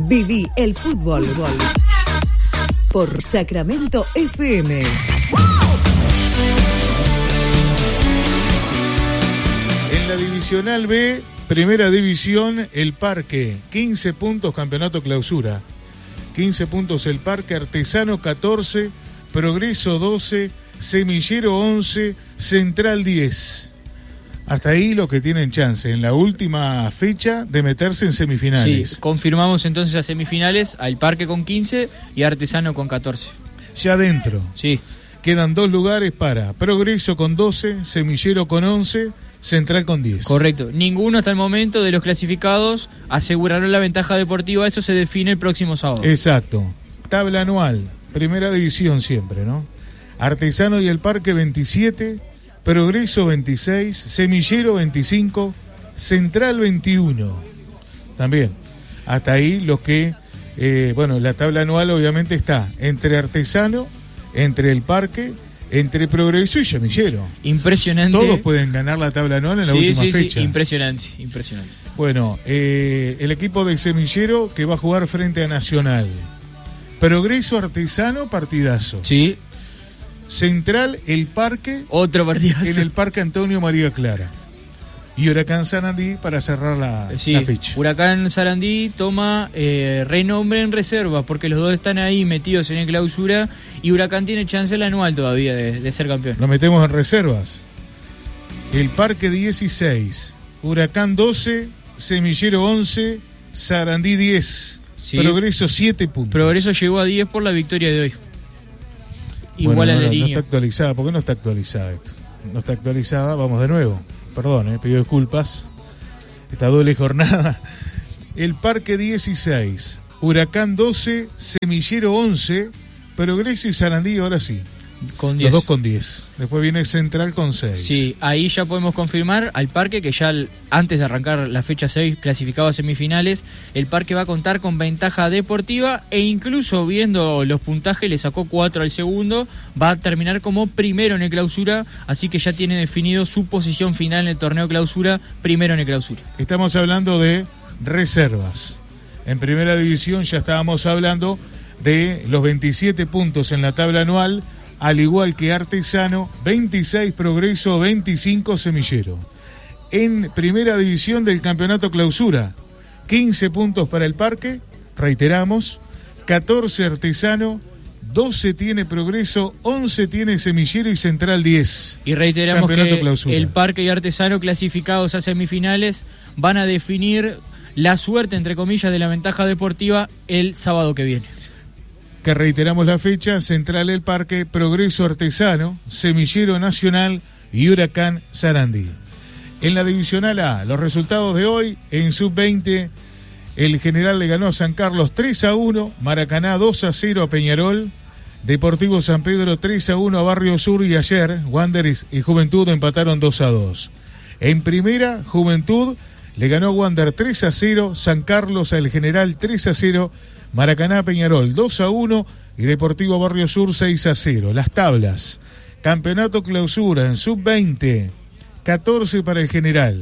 Viví el fútbol por Sacramento FM. En la Divisional B, Primera División, El Parque, 15 puntos, Campeonato Clausura. 15 puntos El Parque, Artesano 14, Progreso 12, Semillero 11, Central 10. Hasta ahí los que tienen chance en la última fecha de meterse en semifinales. Sí, confirmamos entonces a semifinales, al Parque con 15 y Artesano con 14. Ya dentro. Sí. Quedan 2 lugares para Progreso con 12, Semillero con 11, Central con 10. Correcto. Ninguno hasta el momento de los clasificados aseguraron la ventaja deportiva. Eso se define el próximo sábado. Exacto. Tabla anual, Primera División siempre, ¿no? Artesano y El Parque 27, Progreso 26, Semillero 25, Central 21. También. Hasta ahí los que, la tabla anual obviamente está entre Artesano, entre El Parque, entre Progreso y Semillero. Impresionante. Todos pueden ganar la tabla anual en la última fecha. Sí, impresionante. Bueno, el equipo de Semillero que va a jugar frente a Nacional. Progreso, Artesano, partidazo. Sí. Central, El Parque. Otro partidazo. En el Parque Antonio María Clara. Y Huracán Sarandí para cerrar la fecha. Huracán Sarandí toma renombre en reserva porque los dos están ahí metidos en el clausura y Huracán tiene chance el anual todavía de ser campeón. Lo metemos en reservas. El Parque 16, Huracán 12, Semillero 11, Sarandí 10. Sí. Progreso 7 puntos. Progreso llegó a 10 por la victoria de hoy. Igual a la línea. No está actualizada. ¿Por qué no está actualizada esto? No está actualizada. Vamos de nuevo. Perdón, pido disculpas. Esta doble jornada. El Parque 16, Huracán 12, Semillero 11, Progreso y Sarandí ahora sí. Con 10. Los dos con 10. Después viene Central con 6. Sí, ahí ya podemos confirmar al Parque que ya antes de arrancar la fecha 6 clasificado a semifinales, el Parque va a contar con ventaja deportiva e incluso viendo los puntajes le sacó 4 al segundo, va a terminar como primero en el clausura, así que ya tiene definido su posición final en el torneo clausura, primero en el clausura. Estamos hablando de reservas. En Primera División ya estábamos hablando de los 27 puntos en la tabla anual, al igual que Artesano, 26 Progreso, 25 Semillero. En Primera División del Campeonato Clausura, 15 puntos para el Parque, reiteramos, 14 Artesano, 12 tiene Progreso, 11 tiene Semillero y Central 10. Y reiteramos que Clausura. El Parque y Artesano clasificados a semifinales van a definir la suerte, entre comillas, de la ventaja deportiva el sábado que viene. Que reiteramos la fecha: Central El Parque, Progreso Artesano, Semillero Nacional y Huracán Sarandí. En la Divisional A, los resultados de hoy: en Sub-20, el General le ganó a San Carlos 3-1, Maracaná 2-0 a Peñarol, Deportivo San Pedro 3-1 a Barrio Sur y ayer Wanderers y Juventud empataron 2-2. En Primera, Juventud le ganó a Wander 3-0, San Carlos al General 3-0, Maracaná Peñarol 2-1 y Deportivo Barrio Sur 6-0. Las tablas: Campeonato Clausura en Sub-20, 14 para el General,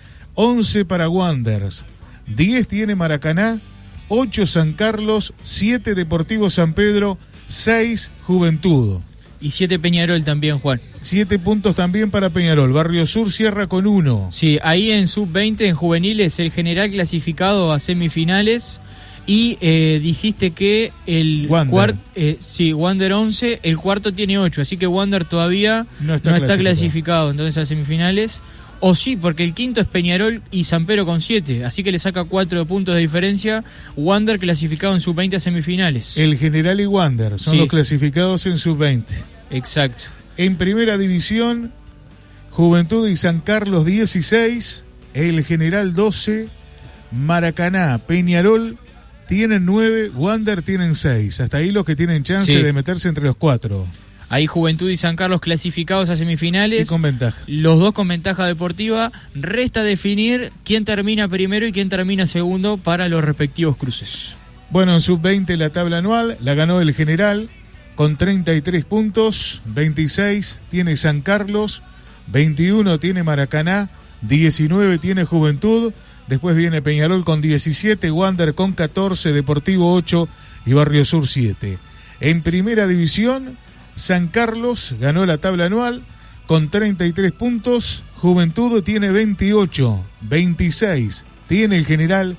11 para Wanderers, 10 tiene Maracaná, 8 San Carlos, 7 Deportivo San Pedro, 6 Juventud. Y 7 Peñarol también, Juan. 7 puntos también para Peñarol. Barrio Sur cierra con 1. Sí, ahí en Sub-20, en juveniles, el General clasificado a semifinales. Y dijiste que el cuarto, Wander 11, el cuarto tiene 8, así que Wander todavía no está clasificado entonces a semifinales. O sí, porque el quinto es Peñarol y San Pedro con 7, así que le saca 4 puntos de diferencia. Wander clasificado en Sub-20 a semifinales. El General y Wander son los clasificados en Sub-20. Exacto. En Primera División, Juventud y San Carlos 16, el General 12, Maracaná, Peñarol tienen 9, Wander tienen 6. Hasta ahí los que tienen chance de meterse entre los 4. Ahí Juventud y San Carlos clasificados a semifinales. Y con ventaja. Los dos con ventaja deportiva. Resta definir quién termina primero y quién termina segundo para los respectivos cruces. Bueno, en Sub-20 la tabla anual la ganó el General con 33 puntos. 26 tiene San Carlos, 21 tiene Maracaná, 19 tiene Juventud, después viene Peñarol con 17, Wander con 14, Deportivo 8 y Barrio Sur 7. En primera división, San Carlos ganó la tabla anual con 33 puntos, Juventud tiene 28, 26 tiene el General,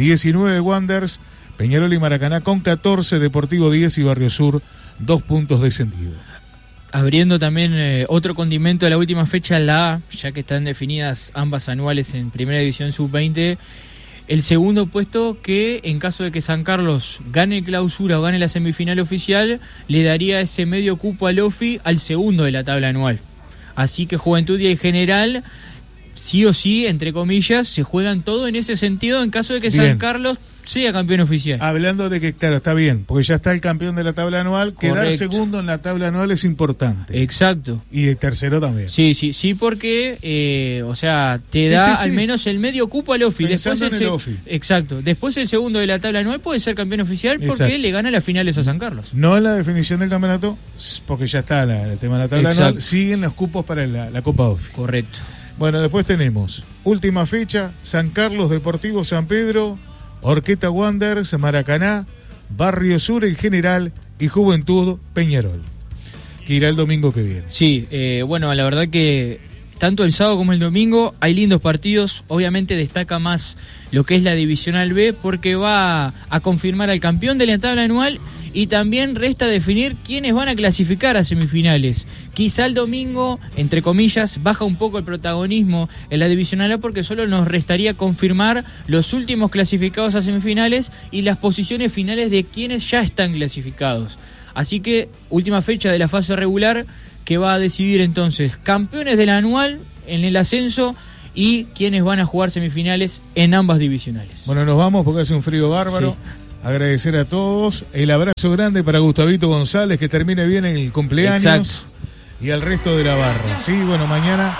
19 Wanderers, Peñarol y Maracaná con 14, Deportivo 10 y Barrio Sur 2 puntos descendidos. Abriendo también otro condimento de la última fecha, la A, ya que están definidas ambas anuales en Primera División Sub-20, el segundo puesto que en caso de que San Carlos gane clausura o gane la semifinal oficial, le daría ese medio cupo al OFI al segundo de la tabla anual. Así que Juventud y el General, sí o sí, entre comillas, se juegan todo en ese sentido en caso de que San Carlos sea campeón oficial. Hablando de que, claro, está bien, porque ya está el campeón de la tabla anual, correcto. Quedar segundo en la tabla anual es importante. Exacto. Y el tercero también. Sí, porque, o sea, te da al menos el medio cupo al OFI. Después el OFI. Exacto. Después el segundo de la tabla anual puede ser campeón oficial porque le gana las finales a San Carlos. No en la definición del campeonato, porque ya está el tema de la tabla anual, siguen los cupos para la Copa OFI. Correcto. Bueno, después tenemos última fecha, San Carlos, Deportivo San Pedro, Horqueta Wanderers, Maracaná, Barrio Sur, el General y Juventud, Peñarol, que irá el domingo que viene. Sí, bueno, la verdad que tanto el sábado como el domingo hay lindos partidos. Obviamente destaca más lo que es la Divisional B porque va a confirmar al campeón de la tabla anual y también resta definir quiénes van a clasificar a semifinales. Quizá el domingo, entre comillas, baja un poco el protagonismo en la Divisional A porque solo nos restaría confirmar los últimos clasificados a semifinales y las posiciones finales de quienes ya están clasificados. Así que última fecha de la fase regular que va a decidir entonces campeones de la anual en el ascenso y quienes van a jugar semifinales en ambas divisionales. Bueno, nos vamos porque hace un frío bárbaro. Sí. Agradecer a todos. El abrazo grande para Gustavito González, que termine bien el cumpleaños. Exacto. Y al resto de la barra. Gracias. Sí, bueno, mañana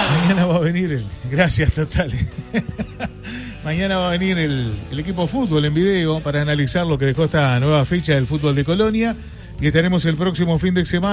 va a venir gracias, totales. Mañana va a venir el equipo de fútbol en video para analizar lo que dejó esta nueva fecha del fútbol de Colonia. Y estaremos el próximo fin de semana